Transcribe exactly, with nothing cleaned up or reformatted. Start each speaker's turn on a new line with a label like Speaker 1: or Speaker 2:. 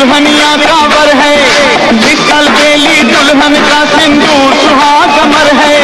Speaker 1: दुल्हनिया का वर है, विठल बेली दुल्हन का सिंदूर सुहाग अमर है।